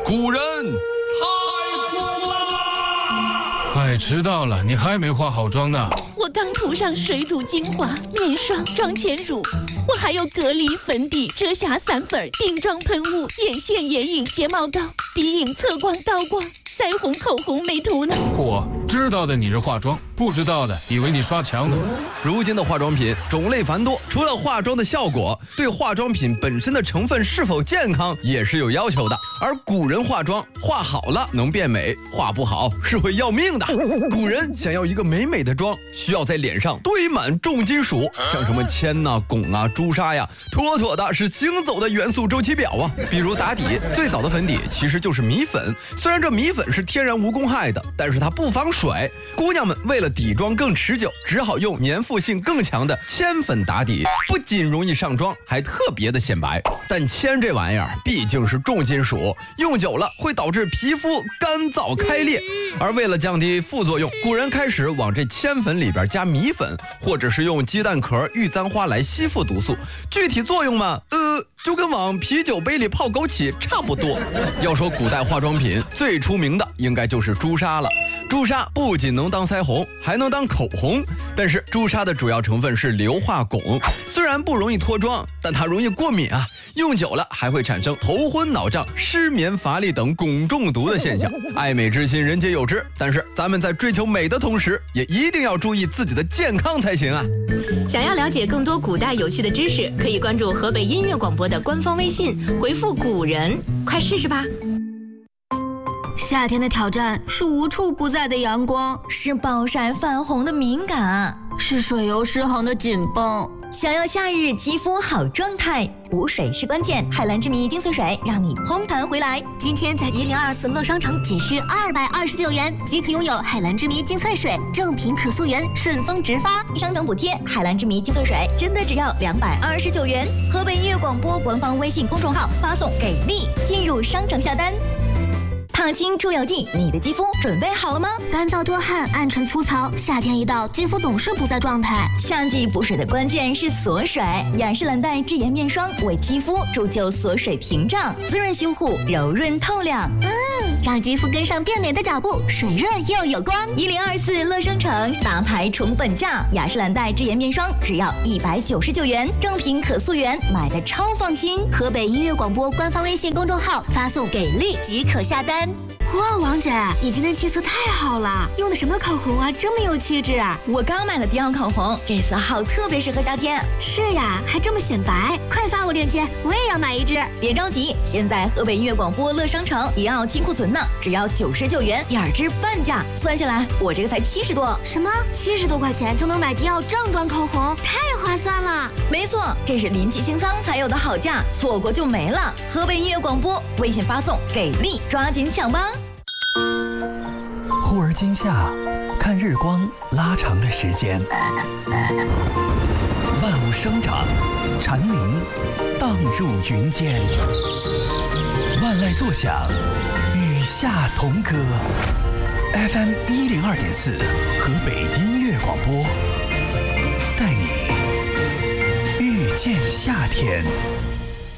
古人太苦了！ 快迟到了，你还没化好妆呢。 我刚涂上水乳精华、面霜、妆前乳，我还有隔离粉底、遮瑕散粉、定妆喷雾、眼线、眼影、睫毛膏、鼻影、测光、刀光、腮红、口红没涂呢。 嚯，知道的你是化妆，不知道的以为你刷墙呢。 如今的化妆品种类繁多，除了化妆的效果，对化妆品本身的成分是否健康也是有要求的。而古人化妆，化好了能变美，化不好是会要命的。古人想要一个美美的妆，需要在脸上堆满重金属，像什么铅呐、汞啊、朱砂呀，妥妥的是行走的元素周期表啊。比如打底，最早的粉底其实就是米粉，虽然这米粉是天然无公害的，但是它不防水。姑娘们为了底妆更持久，只好用粘附性更强的铅粉打底，不仅容易上妆，还特别的显白。但铅这玩意儿毕竟是重金属，用久了会导致皮肤干燥开裂。而为了降低副作用，古人开始往这铅粉里边加米粉，或者是用鸡蛋壳、玉簪花来吸附毒素。具体作用嘛，就跟往啤酒杯里泡枸杞差不多。要说古代化妆品最出名的，应该就是朱砂了。朱砂不仅能当腮红，还能当口红。但是朱砂的主要成分是硫化汞，虽然不容易脱妆，但它容易过敏啊，用久了还会产生头昏脑胀、失眠乏力等汞中毒的现象。爱美之心人皆有之，但是咱们在追求美的同时，也一定要注意自己的健康才行啊。 想要了解更多古代有趣的知识，可以关注河北音乐广播的官方微信，回复古人，快试试吧。 夏天的挑战是无处不在的阳光， 是暴晒泛红的敏感， 是水油失衡的紧绷。 想要夏日肌肤好状态，补水是关键。海蓝之谜精粹水让你嘭弹回来。 今天在1024乐商城仅需229元即可拥有海蓝之谜精粹水，正品可溯源，顺丰直发。 商城补贴，海蓝之谜精粹水真的只要229元。河北音乐广播官方微信公众号发送给力，进入商城下单。烫青出油剂，你的肌肤准备好了吗？ 干燥多汗、暗沉粗糙，夏天一到，肌肤总是不在状态。 夏季补水的关键是锁水，雅诗兰黛智颜面霜为肌肤铸就锁水屏障，滋润修护，柔润透亮。 让肌肤跟上变美的脚步，水润又有光。 1024乐商城大牌宠本价，雅诗兰黛智颜面霜只要199元，正品可溯源，买的超放心。 河北音乐广播官方微信公众号发送给力即可下单。哇，王姐，你今天气色太好了，用的什么口红啊，这么有气质啊！ 我刚买了迪奥口红，这色号特别适合夏天。 是呀，还这么显白，快发我链接，我也要买一支。 别着急，现在河北音乐广播乐商城迪奥清库存呢，只要99元，2支半价，算下来我这个才70多。 什么？70多块钱就能买迪奥正装口红，太划算了！ 没错，这是临期清仓才有的好价，错过就没了。河北音乐广播微信发送给力，抓紧抢吧！ 忽而今夏，看日光拉长的时间，万物生长，蝉鸣荡入云间，万籁作响，与夏同歌。FM 102.4，河北音乐广播，带你遇见夏天。